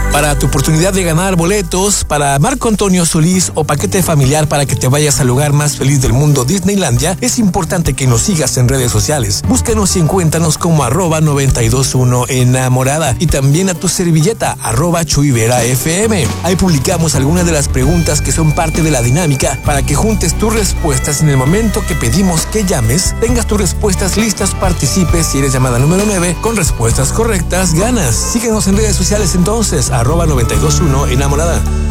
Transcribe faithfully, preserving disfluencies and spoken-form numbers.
Para tu oportunidad de ganar boletos para Marco Antonio Solís o paquete familiar para que te vayas al lugar más feliz del mundo, Disneylandia, es importante que nos sigas en redes sociales. Búscanos y encuéntranos como arroba noventa y dos punto uno enamorada y también a tu servilleta arroba Chuivera F M. Ahí publicamos algunas de las preguntas que son parte de la dinámica para que juntes tus respuestas en el momento que pedimos que llames, tengas tus respuestas listas, participes. Si eres llamada número nueve con respuestas correctas, ganas. Síguenos en redes sociales entonces, arroba noventa y dos punto uno enamorada.